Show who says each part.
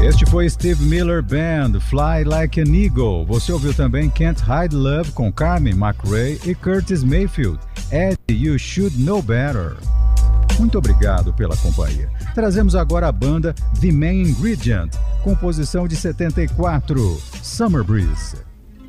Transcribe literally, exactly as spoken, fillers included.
Speaker 1: Este foi Steve Miller Band, Fly Like an Eagle. Você ouviu também Can't Hide Love com Carmen McRae e Curtis Mayfield, Ed, You Should Know Better. Muito obrigado pela companhia. Trazemos agora a banda The Main Ingredient, composição de setenta e quatro, Summer Breeze.